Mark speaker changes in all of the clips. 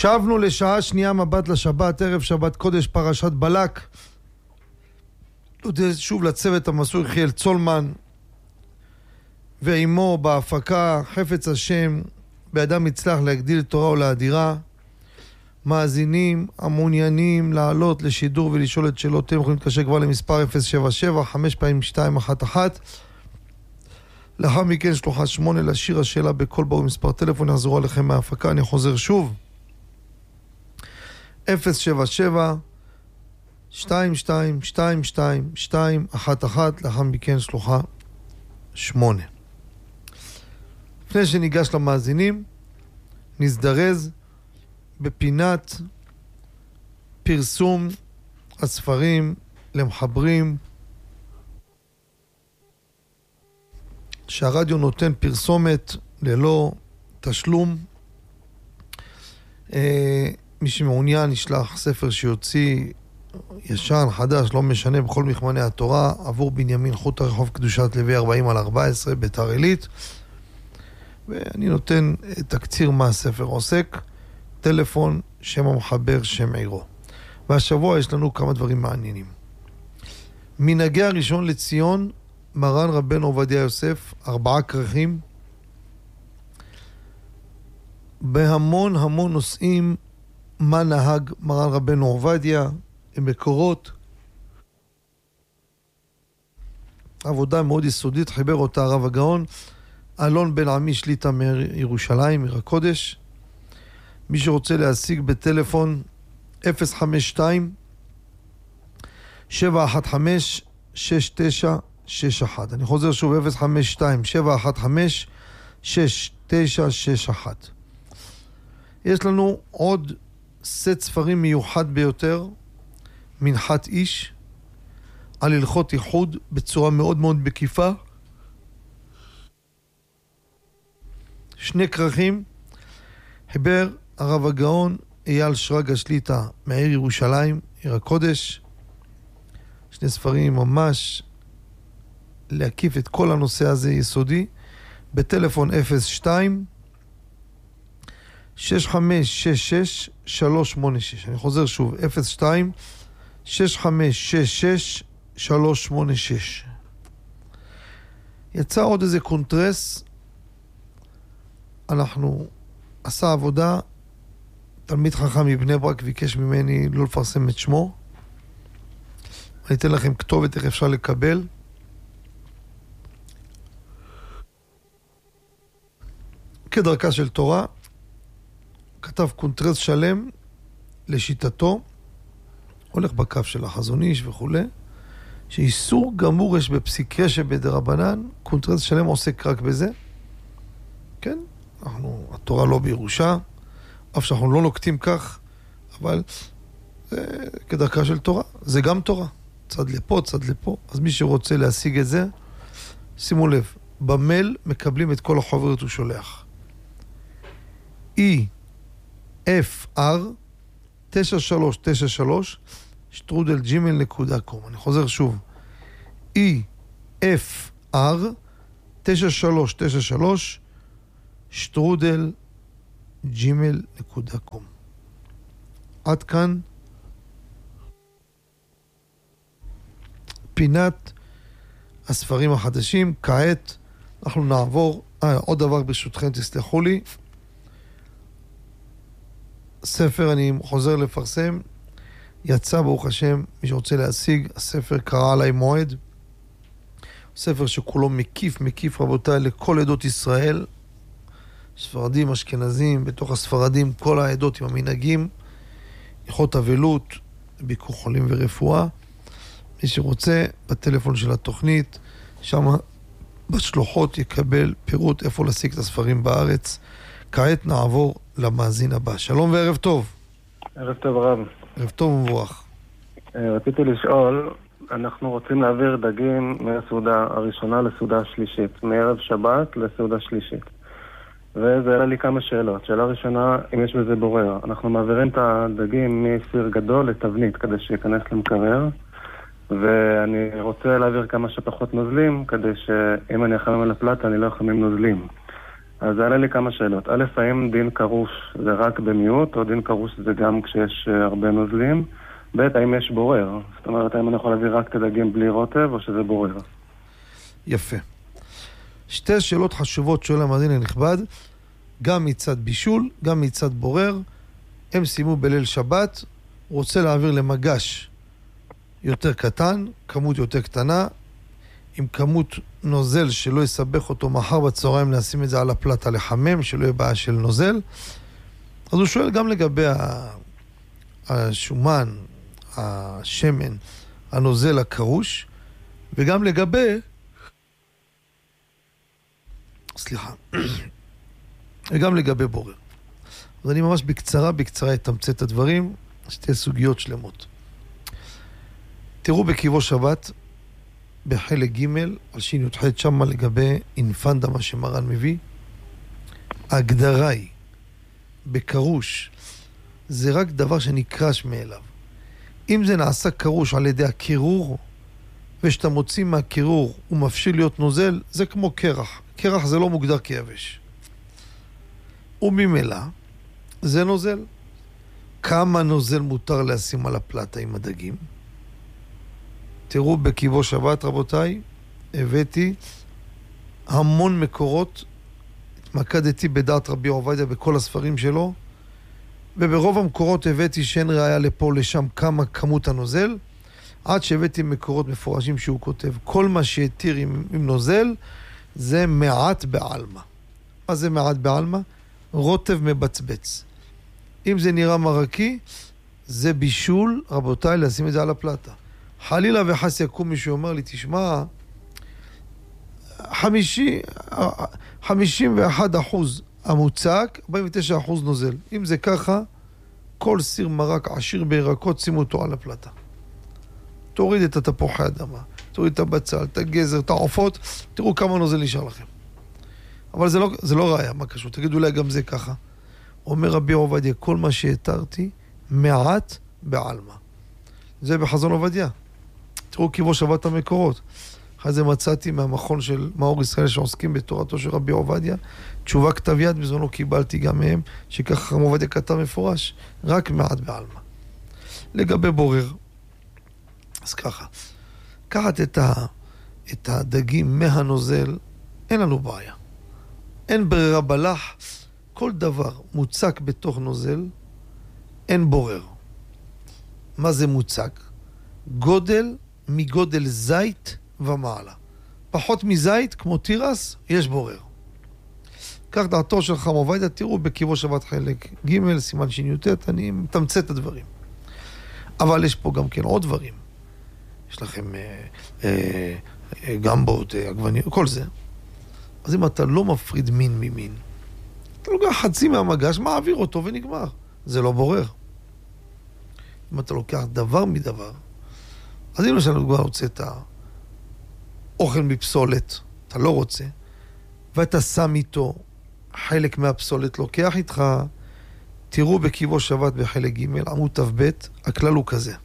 Speaker 1: שבנו לשעה שנייה מבט לשבת, ערב שבת קודש פרשת בלק. תודה שוב לצוות המסור יחיאל צולמן ועמו בהפקה, חפץ השם בידם יצלח להגדיל תורה ולהדירה. מאזינים המעוניינים לעלות לשידור ולשאול את שאלותיהם יכולים להתקשר כבר למספר 077 5 פעמים 211. לאחר מכן שלוחה 8 לשיר השאלה בכל ברור מספר טלפון יחזרו עליכם מההפקה. אני חוזר שוב 077 22 22 211. לאחר מכן שלוחה 8. לפני שניגש למאזינים נזדרז בפינת פרסום הספרים למחברים שהרדיו נותן פרסומת ללא תשלום. מי שמעוניין ישלח ספר שיוציא ישן, חדש, לא משנה, בכל מכמני התורה עבור בנימין חוט הרחוב קדושת לוי 40/14 ביתר עילית, ואני נותן תקציר מה הספר עוסק, טלפון, שם המחבר, שם עירו. והשבוע יש לנו כמה דברים מעניינים. מנהגי הראשון לציון, מרן רבנו עובדיה יוסף, 4 כרכים, בהמון המון נושאים מה נהג מרן רבנו עובדיה, עם מקורות, עבודה מאוד יסודית, חיבר אותה הרב הגאון אלון בן עמי שליטה מירושלים, עיר הקודש. מי שרוצה להשיג בטלפון 052 715 6961. אני חוזר שוב 052 715 6961. יש לנו עוד סט ספרים מיוחד ביותר, מנחת איש, על הלכות ייחוד בצורה מאוד מאוד מקיפה. 2 כרכים, חיבר הרב הגאון אייל שרגא שליטה מהעיר ירושלים, עיר הקודש. 2 ספרים ממש להקיף את כל הנושא הזה יסודי. בטלפון 02 6566 386. אני חוזר שוב 02 6566 386. יצא עוד איזה קונטרס. אנחנו עשה עבודה, תלמיד חכם מבני ברק ביקש ממני לא לפרסם את שמו. אני אתן לכם כתובת איך אפשר לקבל. כדרכה של תורה, כתב קונטרס שלם לשיטתו, הולך בקו של החזון איש וכו', שאיסור גמור יש בפסיקה שבדרבנן, קונטרס שלם עוסק רק בזה. כן, התורה לא בירושה, אף שאנחנו לא נוקטים כך, אבל זה כדרכה של תורה, זה גם תורה, צד לפה, צד לפה. אז מי שרוצה להשיג את זה, שימו לב, במייל מקבלים את כל החוברת הוא שולח. EFR 9393 @gmail.com. אני חוזר שוב, EFR 9393 @gmail.com. עד כאן פינת הספרים החדשים. כעת אנחנו נעבור, עוד דבר ברשותכם, תסלחו לי, ספר אני חוזר לפרסם, יצא ברוך השם, מי שרוצה להשיג, הספר קרא עליי מועד, ספר שכולו מקיף רבותיי לכל עדות ישראל, ספרדים, אשכנזים, בתוך הספרדים כל העדות עם המנהגים, הלכות אבלות, ביקור חולים ורפואה. מי שרוצה בטלפון של התוכנית, שם בשלוחות יקבל פירוט איפה להשיג את הספרים בארץ. כעת נעבור למאזין הבא. שלום וערב טוב.
Speaker 2: ערב טוב רב.
Speaker 1: ערב טוב ומבורך.
Speaker 2: רציתי לשאול, אנחנו רוצים להעביר דגים מהסעודה הראשונה לסעודה השלישית, מערב שבת לסעודה שלישית. וזה העלה לי כמה שאלות. שאלה ראשונה, אם יש בזה בורר. אנחנו מעבירים את הדגים מסיר גדול לתבנית כדי שיכנס למקרר, ואני רוצה להעביר כמה שפחות נוזלים, כדי שאם אני אחמם על הפלטה אני לא אחמם נוזלים. אז עלה לי כמה שאלות. א', האם דין קרוש זה רק במיעוט, או דין קרוש זה גם כשיש הרבה נוזלים? ב', האם יש בורר? זאת אומרת, האם אני יכול להביא רק את הדגים בלי רוטב, או שזה בורר?
Speaker 1: יפה. שתי שאלות חשובות שואל המאזין הנכבד, גם מצד בישול, גם מצד בורר. הם סיימו בליל שבת, הוא רוצה להעביר למגש יותר קטן, כמות יותר קטנה, עם כמות נוזל שלא יסבך אותו מחר בצהריים, לשים את זה על הפלטה לחמם, שלא יהיה בעיה של נוזל. אז הוא שואל גם לגבי השומן, השמן, הנוזל הקרוש, וגם לגבי, וגם לגבי בורר. אז אני ממש בקצרה אתמצת את הדברים, שתי סוגיות שלמות. תראו בקיבו שבת, בחלק ג' על שי"ח שמה לגבי אינפנדה, מה שמרן מביא. ההגדרה היא, בקרוש, זה רק דבר שנקרש מאליו. אם זה נעשה קרוש על ידי הקירור, ושאתה מוציא מהקירור הוא מפשיל להיות נוזל, זה כמו קרח. קרח זה לא מוגדר כיבש. וממילא, זה נוזל. כמה נוזל מותר לשים על הפלטה עם הדגים? תראו בקיבו שבת, רבותיי, הבאתי המון מקורות, התמקדתי בדעת רבי עובדיה בכל הספרים שלו, וברוב המקורות הבאתי שאין ראיה לפה לשם כמה כמות הנוזל, עד שהבאתי מקורות מפורשים שהוא כותב, כל מה שהתיר עם נוזל זה מעט בעלמה. מה זה מעט בעלמה? רוטב מבצבץ. אם זה נראה מרקי, זה בישול, רבותיי, לשים את זה על הפלטה. חלילה וחס יקום מישהו אומר לי, תשמע, 51% המוצק, 49% נוזל. אם זה ככה, כל סיר מרק עשיר בירקות, שימו אותו על הפלטה. תוריד את התפוחי אדמה, תוריד את הבצל, את הגזר, את העופות, תראו כמה נוזל נשאר לכם. אבל זה לא ראיה, מה קשור? תגידו אולי גם זה ככה. אומר רבי עובדיה, כל מה שהתרתי, מעט בעלמה. זה בחזון עובדיה. תראו קיבו שבת המקורות. אחרי זה מצאתי מהמכון של מאור ישראל שעוסקים בתורתו של רבי עובדיה, תשובה כתב יד בזמנו קיבלתי גם מהם, שככה חכם עובדיה כתב מפורש, רק מעט בעלמה. לגבי בורר, אז ככה, קחת את הדגים מהנוזל, אין לנו בעיה. אין ברירה בלח, כל דבר מוצק בתוך נוזל, אין בורר. מה זה מוצק? גודל מגודל זית ומעלה. פחות מזית, כמו תירס, יש בורר. כך דעתו של חכם עובדיה, תראו בקיבו שבת חלק ג' סימן שי"ט, אני מתמצת את הדברים. אבל יש פה גם כן עוד דברים. יש לכם גמבות, עגבניות, כל זה. אז אם אתה לא מפריד מין ממין, אתה לוקח חצי מהמגש, מעביר אותו ונגמר. זה לא בורר. אם אתה לוקח דבר מדבר, אז אם למשל כבר רוצה את האוכל מפסולת, אתה לא רוצה, ואתה שם איתו חלק מהפסולת, לוקח איתך, תראו בקיבו שבת בחלק ג' עמוד ת"ב, הכלל הוא כזה.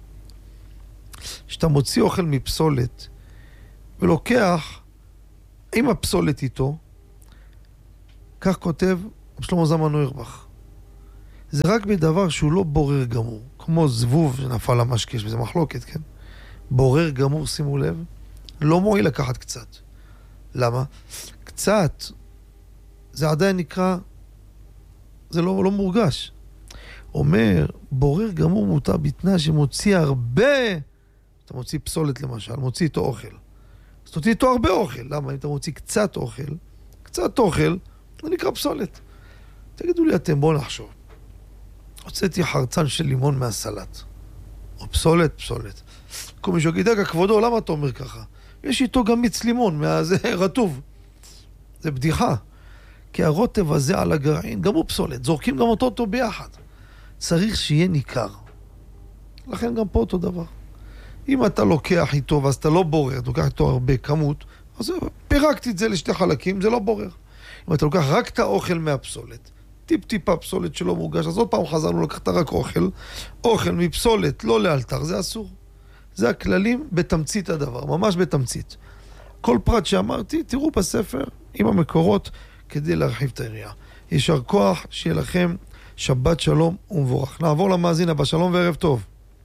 Speaker 1: שאתה מוציא אוכל מפסולת, ולוקח עם הפסולת איתו, כך כותב שלמה זלמן אוירבך. זה רק בדבר שהוא לא בורר גמור, כמו זבוב שנפל למשקש, וזה מחלוקת, כן? בורר גמור, שימו לב, לא מועיל לקחת קצת. למה? קצת, זה עדיין נקרא, זה לא מורגש. אומר, בורר גמור מותר בתנאי שמוציא הרבה, אתה מוציא פסולת למשל, מוציא איתו אוכל. אז תוציא איתו הרבה אוכל. למה? אם אתה מוציא קצת אוכל, זה נקרא פסולת. תגידו לי אתם, בואו נחשוב. הוצאתי חרצן של לימון מהסלט. או פסולת. כל מישהו יגיד, כבודו, למה אתה אומר ככה? יש איתו גם מיץ לימון, זה רטוב. זה בדיחה. כי הרוטב הזה על הגרעין, גם הוא פסולת. זורקים גם אותו ביחד. צריך שיהיה ניכר. לכן גם פה אותו דבר. אם אתה לוקח איתו, ואז אתה לא בורר, אתה לוקח איתו הרבה כמות, אז פירקתי את זה לשתי חלקים, זה לא בורר. אם אתה לוקח רק את האוכל מהפסולת, טיפה פסולת שלא מורגש, אז עוד פעם חזרנו, לקחת רק אוכל מפסולת, לא לאלתר, זה אסור. זה הכללים בתמצית הדבר, ממש בתמצית. כל פרט שאמרתי, תראו בספר, עם המקורות, כדי להרחיב את העירייה. יישר כוח, שיהיה לכם שבת שלום ומבורך. נעבור למאזין הבא, שלום וערב טוב.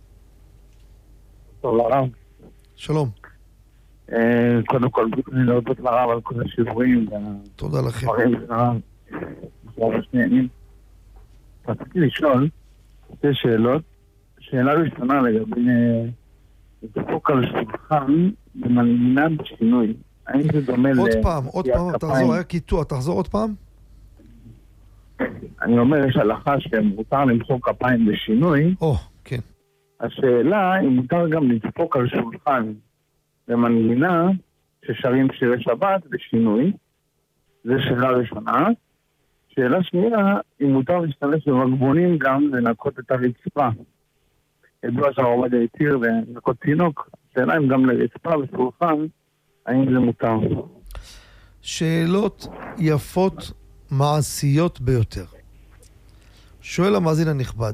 Speaker 3: טוב לרב.
Speaker 1: שלום.
Speaker 3: קודם כל, אני להודות לרב על כל השיעורים.
Speaker 1: תודה לכם.
Speaker 3: רציתי לשאול שתי שאלות. שאלה ראשונה לגבי דפוק על שולחן במנגינה בשינוי. האם זה דומה
Speaker 1: עוד פעם, תחזור, היה קיטוע, תחזור עוד פעם.
Speaker 3: אני אומר, יש הלכה שמותר למחוא כפיים בשינוי.
Speaker 1: כן.
Speaker 3: השאלה אם מותר גם לדפוק על שולחן במנגינה ששרים שירי שבת בשינוי. זו שאלה ראשונה. שאלה שנייה, אם מותר להשתמש במגבונים גם לנקות את הרצפה. ידוע שהרב עובדיה התיר לנקות תינוק. שאלה אם גם לרצפה ושולחן, האם זה מותר?
Speaker 1: שאלות יפות, מעשיות ביותר. שואל המאזין הנכבד,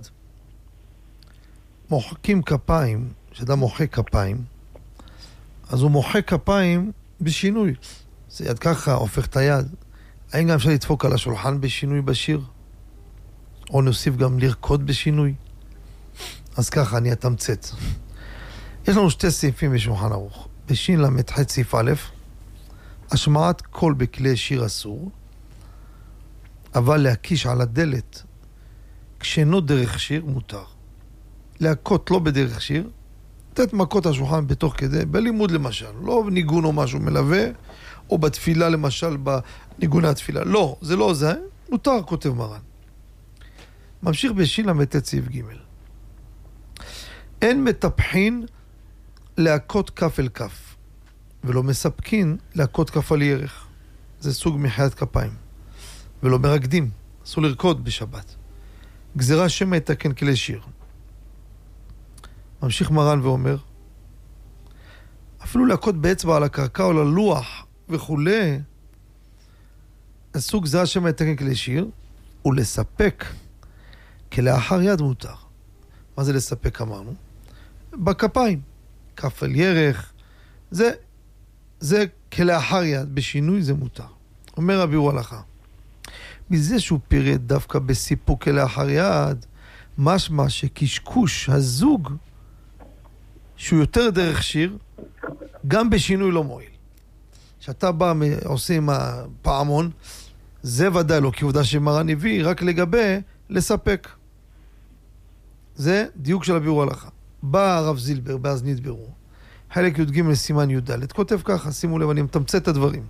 Speaker 1: מוחקים כפיים, שאדם מוחק כפיים, אז הוא מוחק כפיים בשינוי. זה יד ככה, הופך את היד. האם גם אפשר לדפוק על השולחן בשינוי בשיר? או נוסיף גם לרקוד בשינוי? אז ככה, אני אתמצת. יש לנו שתי סעיפים בשולחן ערוך. בשין למ"ח סעיף א', השמעת קול בכלי שיר אסור, אבל להקיש על הדלת כשאינו דרך שיר מותר. להכות לא בדרך שיר, לתת מכות על השולחן בתוך כדי, בלימוד למשל, לא ניגון או משהו מלווה, או בתפילה למשל, בניגוני התפילה. לא, זה לא זה, מותר, כותב מרן. ממשיך בשין למ"ט סעיף ג'. אין מטפחין להכות כף אל כף, ולא מספקין להכות כף על ירך. זה סוג מחיית כפיים. ולא מרקדים, אסור לרקוד בשבת. גזירה שמא יתקן כלי שיר. ממשיך מרן ואומר, אפילו להכות באצבע על הקרקע או ללוח וכולי, הסוג גזירה שמא יתקן כלי שיר, ולספק כלאחר יד מותר. מה זה לספק אמרנו? בכפיים, כף על ירך, זה כלאחר יד, בשינוי זה מותר. אומר הביאור הלכה, מזה שהוא פירט דווקא בסיפוק כלאחר יד, משמע שקשקוש הזוג, שהוא יותר דרך שיר, גם בשינוי לא מועיל. שאתה בא עושה עם הפעמון, זה ודאי לא, כי עובדה שמרן הביא רק לגבי לספק. זה דיוק של הביאור הלכה. בא הרב זילבר, באזנית בירור, חלק י"ג לסימן י"ד, כותב ככה, שימו לב, אני מתמצת את הדברים.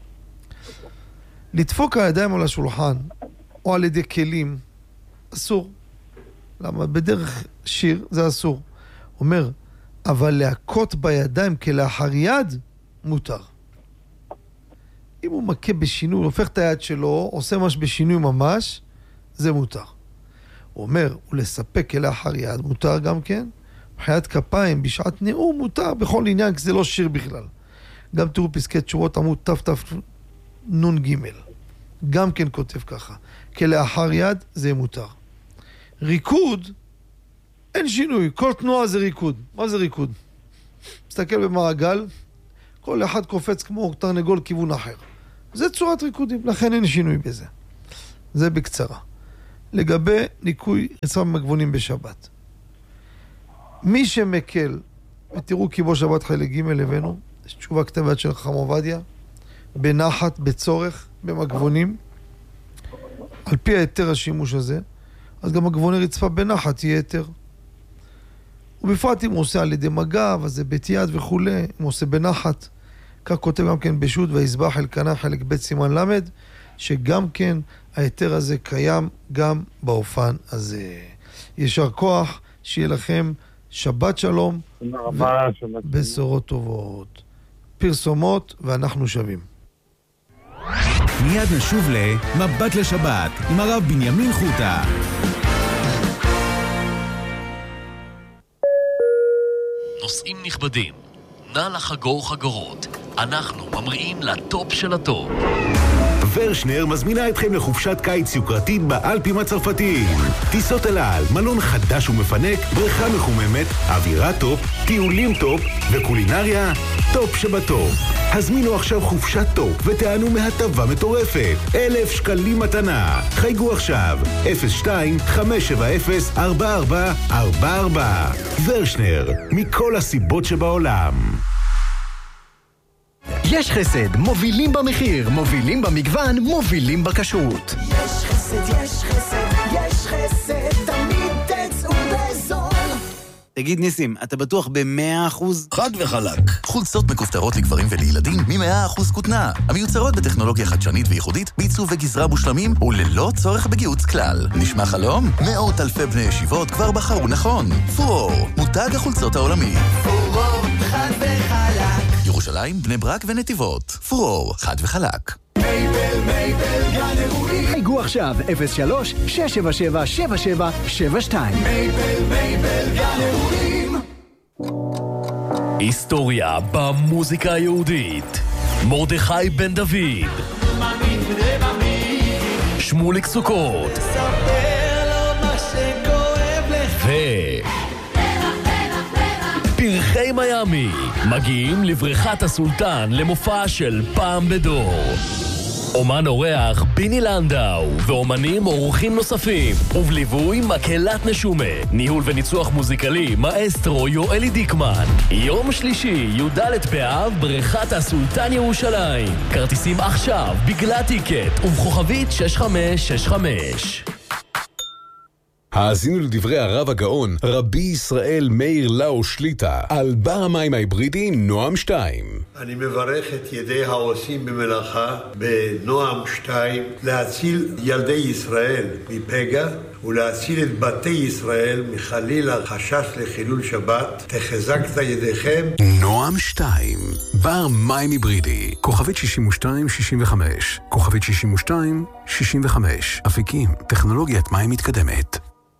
Speaker 1: לדפוק הידיים על השולחן, או על ידי כלים, אסור. למה? בדרך שיר זה אסור. אומר, אבל להכות בידיים כלאחר יד, מותר. אם הוא מכה בשינוי, הופך את היד שלו, עושה משהו בשינוי ממש, זה מותר. הוא אומר, ולספק כלאחר יד, מותר גם כן. מחיית כפיים בשעת נאום מותר בכל עניין, כי זה לא שיר בכלל. גם תראו פסקי תשובות עמוד תנ"ג. גם כן כותב ככה. כלאחר יד זה מותר. ריקוד, אין שינוי. כל תנועה זה ריקוד. מה זה ריקוד? מסתכל במעגל, כל אחד קופץ כמו תרנגול כיוון אחר. זה צורת ריקודים, לכן אין שינוי בזה. זה בקצרה. לגבי ניקוי רצפה במגבונים בשבת. מי שמקל, ותראו כי בו שבת חלק ג' הבאנו, יש תשובה כתבת של חכם עובדיה, בנחת, בצורך, במגבונים, על פי היתר השימוש הזה, אז גם מגבוני רצפה בנחת יהיה היתר. ובפרט אם הוא עושה על ידי מגב, אז זה בית יד וכו', אם הוא עושה בנחת, כך כותב גם כן בשו"ת ויזבח אלקנה חלק ב' סימן למד, שגם כן היתר הזה קיים גם באופן הזה. יישר כוח, שיהיה לכם שבת שלום ובשורות טובות. פרסומות ואנחנו שווים.
Speaker 4: מיד נשוב למבט לשבת עם הרב בנימין חוטה.
Speaker 5: נוסעים נכבדים, נא לחגור חגורות. אנחנו ממריאים לטופ של הטופ.
Speaker 4: ורשנר מזמינה אתכם לחופשת קיץ יוקרתית באלפים הצרפתיים. טיסות אל על, מלון חדש ומפנק, בריכה מחוממת, אווירה טופ, טיולים טופ וקולינריה הטופ שבטופ. הזמינו עכשיו חופשת טופ ותענו מהטבה מטורפת. 1,000 שקלים מתנה. חייגו עכשיו 02-570-4444. ורשנר, מכל הסיבות שבעולם.
Speaker 6: יש חסד, מובילים במחיר, מובילים במגוון, מובילים בכשרות.
Speaker 7: יש חסד, יש חסד, יש חסד, תמיד תצאו בזול.
Speaker 8: תגיד ניסים, אתה בטוח ב100%?
Speaker 9: חד וחלק. חולצות מכופתרות לגברים ולילדים מ100% כותנה. המיוצרות בטכנולוגיה חדשנית וייחודית, בעיצוב וגזרה מושלמים וללא צורך בגיוץ כלל. נשמע חלום? מאות אלפי בני ישיבות כבר בחרו נכון. פורור, מותג החולצות העולמי.
Speaker 7: פורור, חד וחלק.
Speaker 9: ירושלים, בני ברק ונתיבות. פורור, חד וחלק.
Speaker 7: מייבל, גן אירועים.
Speaker 6: חייגו עכשיו 03-677-7772.
Speaker 7: מייבל, גן אירועים.
Speaker 5: היסטוריה במוזיקה היהודית. מרדכי בן דוד, שמוליק סוכות ו... פרחי מיאמי מגיעים לבריכת הסולטן למופע של פעם בדור. אומן אורח ביני לנדאו ואומנים אורחים נוספים ובליווי מקהלת נשומה, ניהול וניצוח מוזיקלי מאסטרו יואלי דיקמן. יום שלישי י"ד באב, בריכת הסולטן ירושלים. כרטיסים עכשיו בגלל טיקט ובכוכבית 6565.
Speaker 10: האזינו לדברי הרב הגאון, רבי ישראל מאיר לאו שליטה, על בר המים ההיברידי נועם 2.
Speaker 11: אני מברך את ידי העושים במלאכה בנועם 2 להציל ילדי ישראל מפגע ולהציל את בתי ישראל מחליל החשש לחילול שבת. תחזקת ידיכם.
Speaker 10: נועם 2, בר מים היברידי, כוכבית 6265, כוכבית 6265, אפיקים, טכנולוגיית מים מתקדמת.